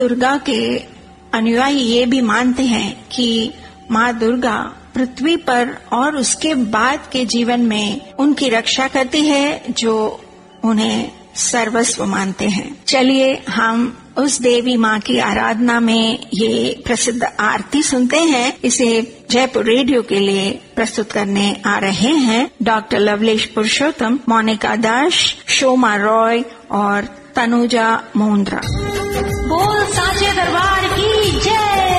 दुर्गा के अनुयायी ये भी मानते हैं कि माँ दुर्गा पृथ्वी पर और उसके बाद के जीवन में उनकी रक्षा करती है जो उन्हें सर्वस्व मानते हैं। चलिए हम उस देवी माँ की आराधना में ये प्रसिद्ध आरती सुनते हैं। इसे जयपुर रेडियो के लिए प्रस्तुत करने आ रहे हैं डॉक्टर लवलेश पुरुषोत्तम, मोनिका दास, शोमा रॉय और तनुजा मोन्द्रा। बोल साचे दरबार